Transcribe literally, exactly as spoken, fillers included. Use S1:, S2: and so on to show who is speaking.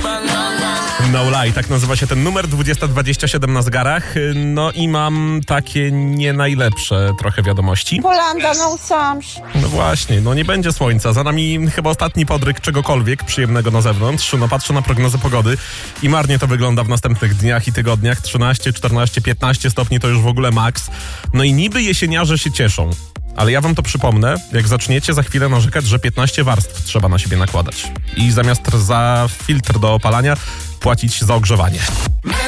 S1: No Lie, tak nazywa się ten numer, dwudziesta dwadzieścia siedem na zegarach. No i mam takie nie najlepsze trochę wiadomości.
S2: Polanda, no sams.
S1: No właśnie, no nie będzie słońca. Za nami chyba ostatni podryk czegokolwiek przyjemnego na zewnątrz. No patrzę na prognozę pogody i marnie to wygląda w następnych dniach i tygodniach. trzynaście, czternaście, piętnaście stopni to już w ogóle maks. No i niby jesieniarze się cieszą. Ale ja wam to przypomnę, jak zaczniecie za chwilę narzekać, że piętnaście warstw trzeba na siebie nakładać. I zamiast za filtr do opalania płacić za ogrzewanie.